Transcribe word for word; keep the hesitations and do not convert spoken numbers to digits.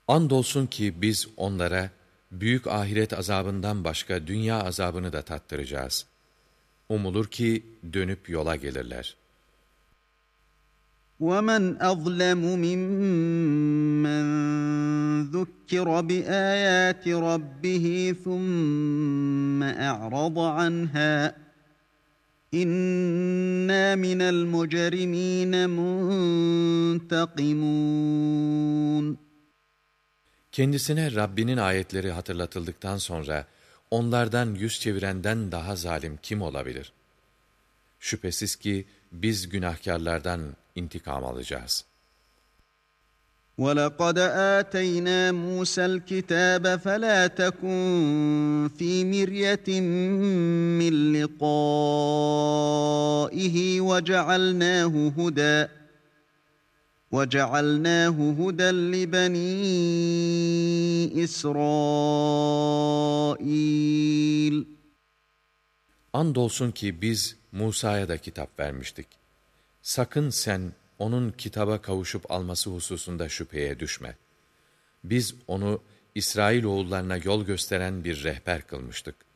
Andolsun ki biz onlara büyük ahiret azabından başka dünya azabını da tattıracağız. Umulur ki dönüp yola gelirler. وَمَنْ أَظْلَمُ مِمَّنْ ذُكِّرَ بِآيَاتِ رَبِّهِ ثُمَّ أَعْرَضَ عَنْهَا إِنَّا مِنَ الْمُجْرِمِينَ مُنْتَقِمُونَ. Kendisine Rabbinin ayetleri hatırlatıldıktan sonra onlardan yüz çevirenden daha zalim kim olabilir? Şüphesiz ki biz günahkarlardan intikam alacağız. وَلَقَدْ آتَيْنَا مُوسَى الْكِتَابَ فَلَا تَكُنْ فِي مِرْيَةٍ مِّن لِقَائِهِ وَجَعَلْنَاهُ هُدًى وَجَعَلْنَاهُ هُدًى لِبَنِي إِسْرَائِيلَ. Andolsun ki biz Musa'ya da kitap vermiştik. Sakın sen onun kitaba kavuşup alması hususunda şüpheye düşme. Biz onu İsrailoğullarına yol gösteren bir rehber kılmıştık.